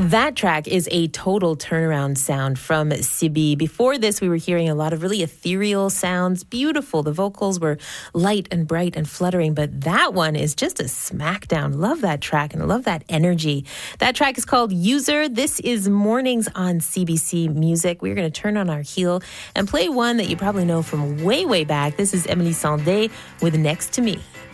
That track is a total turnaround sound from Sibi. Before this, we were hearing a lot of really ethereal sounds. Beautiful. The vocals were light and bright and fluttering, but that one is just a smackdown. Love that track and I love that energy. That track is called User. This is Mornings on CBC Music. We're going to turn on our heel and play one that you probably know from way, way back. This is Emily Sandé with Next to Me.